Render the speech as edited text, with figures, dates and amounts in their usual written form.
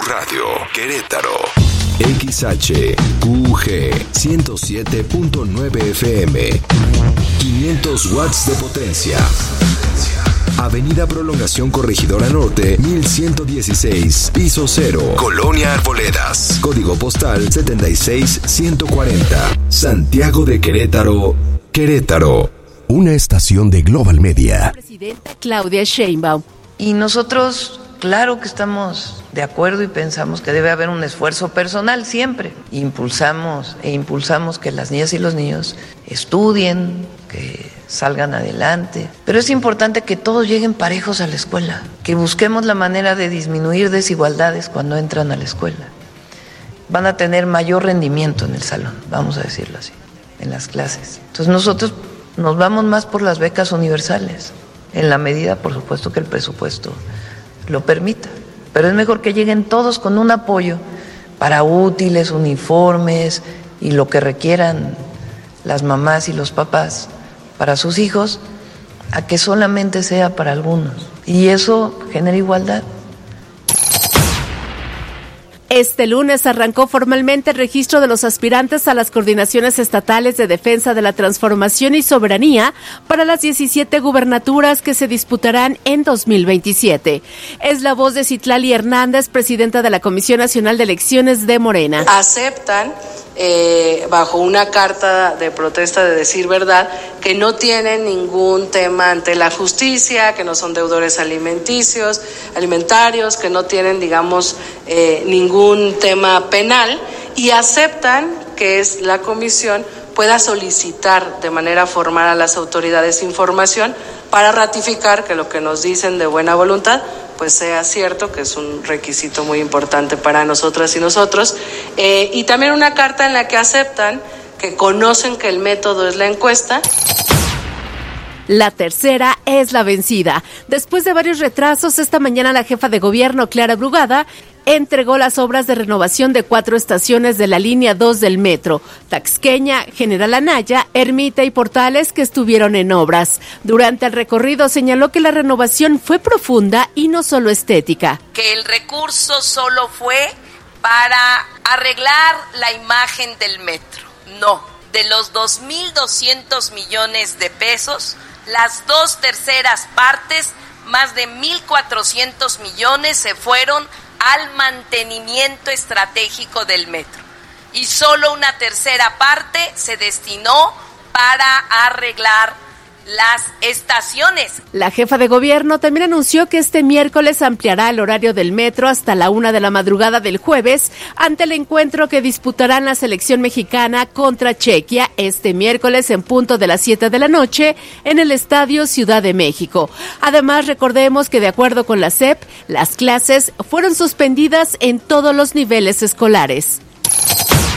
Radio, Querétaro. XHQG 107.9 FM. 500 watts de potencia. Avenida Prolongación Corregidora Norte, 1116, piso 0, Colonia Arboledas. Código postal 76140. Santiago de Querétaro, Querétaro. Una estación de Global Media. Presidenta Claudia Sheinbaum. Y nosotros, claro que estamos de acuerdo y pensamos que debe haber un esfuerzo personal siempre. Impulsamos que las niñas y los niños estudien, que salgan adelante. Pero es importante que todos lleguen parejos a la escuela, que busquemos la manera de disminuir desigualdades cuando entran a la escuela. Van a tener mayor rendimiento en el salón, vamos a decirlo así, en las clases. Entonces nosotros nos vamos más por las becas universales, en la medida, por supuesto, que el presupuesto lo permita. Pero es mejor que lleguen todos con un apoyo para útiles, uniformes y lo que requieran las mamás y los papás para sus hijos, a que solamente sea para algunos. Y eso genera igualdad. Este lunes arrancó formalmente el registro de los aspirantes a las coordinaciones estatales de defensa de la transformación y soberanía para las 17 gubernaturas que se disputarán en 2027. Es la voz de Citlali Hernández, presidenta de la Comisión Nacional de Elecciones de Morena. Aceptan bajo una carta de protesta de decir verdad, que no tienen ningún tema ante la justicia, que no son deudores alimentarios, que no tienen, digamos, ningún tema penal, y aceptan que la comisión pueda solicitar de manera formal a las autoridades información para ratificar que lo que nos dicen de buena voluntad pues sea cierto, que es un requisito muy importante para nosotras y nosotros, y también una carta en la que aceptan que conocen que el método es la encuesta. La tercera es la vencida. Después de varios retrasos, esta mañana la jefa de gobierno, Clara Brugada, entregó las obras de renovación de 4 estaciones de la línea 2 del metro, Taxqueña, General Anaya, Ermita y Portales, que estuvieron en obras. Durante el recorrido señaló que la renovación fue profunda y no solo estética. Que el recurso solo fue para arreglar la imagen del metro. No, de los 2.200 millones de pesos, las 2/3 partes, más de 1.400 millones, se fueron al mantenimiento estratégico del metro. Y solo una 1/3 parte se destinó para arreglar las estaciones. La jefa de gobierno también anunció que este miércoles ampliará el horario del metro hasta la 1 de la madrugada del jueves ante el encuentro que disputarán la selección mexicana contra Chequia este miércoles en punto de las 7 de la noche en el Estadio Ciudad de México. Además, recordemos que de acuerdo con la SEP, las clases fueron suspendidas en todos los niveles escolares.